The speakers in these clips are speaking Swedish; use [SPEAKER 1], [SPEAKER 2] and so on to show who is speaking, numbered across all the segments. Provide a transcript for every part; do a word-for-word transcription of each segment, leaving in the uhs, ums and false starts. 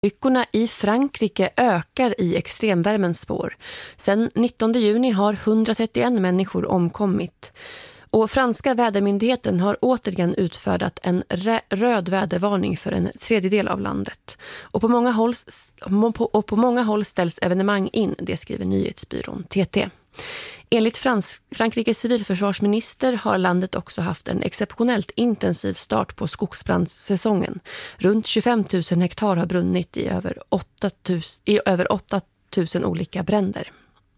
[SPEAKER 1] Olyckorna i Frankrike ökar i extremvärmens spår. Sedan nittonde juni har hundratrettioen människor omkommit. Och franska vädermyndigheten har återigen utfärdat en röd vädervarning för en tredjedel av landet. Och på många håll, och på många håll ställs evenemang in, det skriver nyhetsbyrån T T. Enligt Frans, Frankrikes civilförsvarsminister har landet också haft en exceptionellt intensiv start på skogsbrandssäsongen. Runt tjugofem tusen hektar har brunnit i över åtta tusen, i över åtta tusen olika bränder.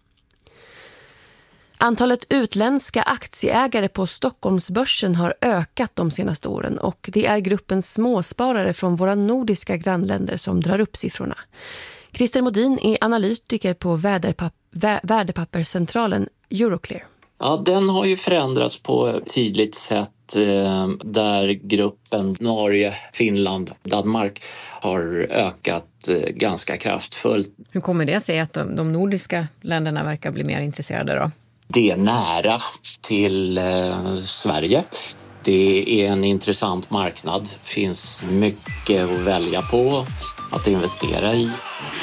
[SPEAKER 1] Antalet utländska aktieägare på Stockholmsbörsen har ökat de senaste åren och det är gruppen småsparare från våra nordiska grannländer som drar upp siffrorna. Christer Modin är analytiker på väderpapp- vä- värdepapperscentralen Euroclear.
[SPEAKER 2] Ja, den har ju förändrats på ett tydligt sätt eh, där gruppen Norge, Finland, Danmark har ökat eh, ganska kraftfullt.
[SPEAKER 3] Hur kommer det sig att de, de nordiska länderna verkar bli mer intresserade då?
[SPEAKER 2] Det är nära till eh, Sverige. Det är en intressant marknad. Det finns mycket att välja på, att investera i.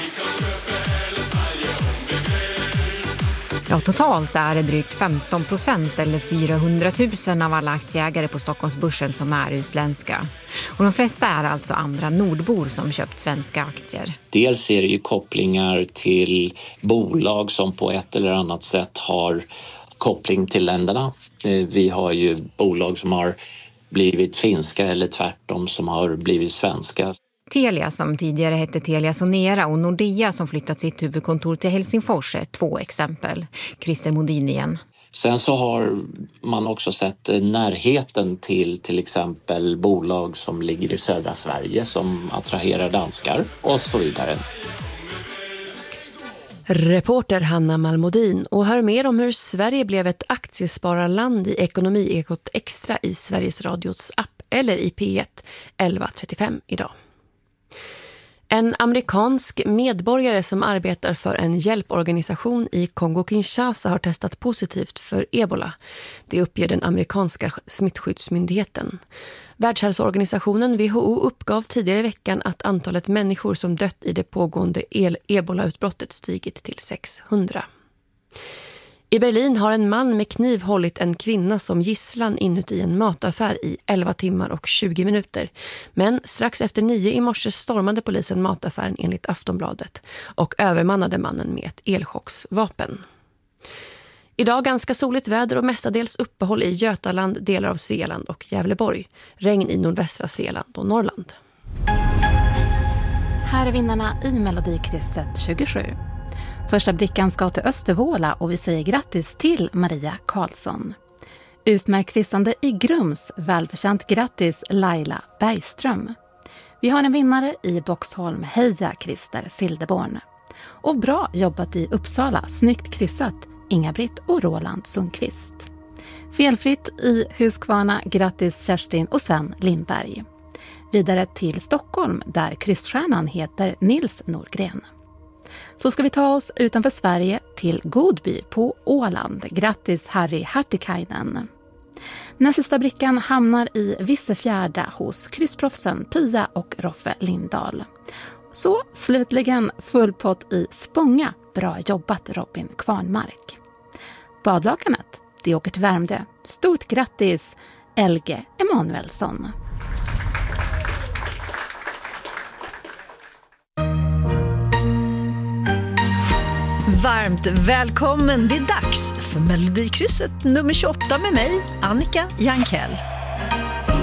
[SPEAKER 3] Ja, totalt är det drygt femton procent eller fyrahundratusen av alla aktieägare på Stockholmsbörsen som är utländska. Och de flesta är alltså andra nordbor som köpt svenska aktier.
[SPEAKER 2] Dels är det ju kopplingar till bolag som på ett eller annat sätt har koppling till länderna. Vi har ju bolag som har blivit finska eller tvärtom som har blivit svenska.
[SPEAKER 3] Telia som tidigare hette Telia Sonera och Nordea som flyttat sitt huvudkontor till Helsingfors är två exempel. Christer Modin igen.
[SPEAKER 2] Sen så har man också sett närheten till till exempel bolag som ligger i södra Sverige som attraherar danskar och så vidare.
[SPEAKER 1] Reporter Hanna Malmodin och hör mer om hur Sverige blev ett aktiespararland i Ekonomiekot Extra i Sveriges Radios app eller i P ett elva trettiofem idag. En amerikansk medborgare som arbetar för en hjälporganisation i Kongo-Kinshasa har testat positivt för ebola. Det uppger den amerikanska smittskyddsmyndigheten. Världshälsoorganisationen W H O uppgav tidigare i veckan att antalet människor som dött i det pågående ebola-utbrottet stigit till sexhundra. I Berlin har en man med kniv hållit en kvinna som gisslan inuti en mataffär i elva timmar och tjugo minuter. Men strax efter nio i morse stormade polisen mataffären enligt Aftonbladet och övermannade mannen med ett elchocksvapen. Idag ganska soligt väder och mestadels uppehåll i Götaland, delar av Svealand och Gävleborg. Regn i nordvästra Svealand och Norrland.
[SPEAKER 4] Här är vinnarna i Melodikrysset tjugosju. Första brickan ska till Östervåla och vi säger grattis till Maria Karlsson. Utmärkt kryssande i Grums, välförtjänt grattis Laila Bergström. Vi har en vinnare i Boxholm, heja Christer Sildeborn. Och bra jobbat i Uppsala, snyggt kryssat Inga-Britt och Roland Sundqvist. Felfritt i Huskvarna, grattis Kerstin och Sven Lindberg. Vidare till Stockholm där kryssstjärnan heter Nils Norgren. Så ska vi ta oss utanför Sverige till Godby på Åland. Grattis Harry Hartikainen. Nästa sista brickan hamnar i Vissefjärda hos kryssproffsen Pia och Roffe Lindahl. Så slutligen full pott i Spånga. Bra jobbat Robin Kvarnmark. Badlakanet, det åker till Värmdö. Stort grattis Elge Emanuelsson.
[SPEAKER 5] Varmt välkommen, det är dags för Melodikrysset nummer tjugoåtta med mig, Annika Jankell.